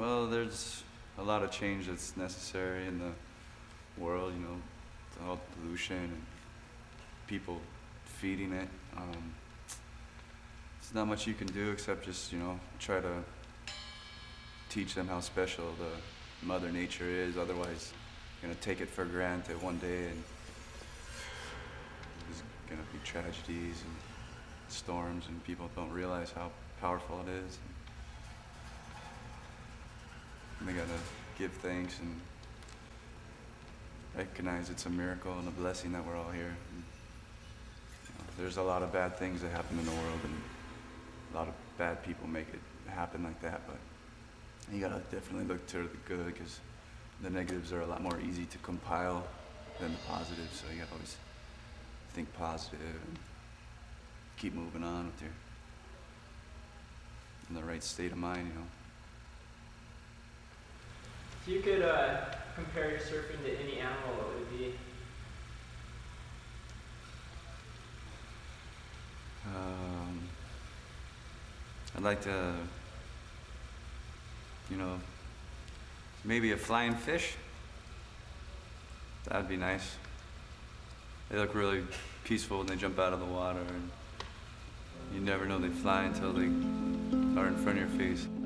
Well, there's a lot of change that's necessary in the world, all pollution and people feeding it. There's not much you can do except just, try to teach them how special the Mother Nature is. Otherwise, you're gonna take it for granted one day and there's gonna be tragedies and storms and people don't realize how powerful it is. And they gotta give thanks and recognize it's a miracle and a blessing that we're all here. And, there's a lot of bad things that happen in the world and a lot of bad people make it happen like that, but you gotta definitely look to the good because the negatives are a lot more easy to compile than the positives, so you gotta always think positive and keep moving on with your in the right state of mind. If you could compare your surfing to any animal, what would it be? I'd like to, maybe a flying fish. That'd be nice. They look really peaceful when they jump out of the water, and you never know they fly until they are in front of your face.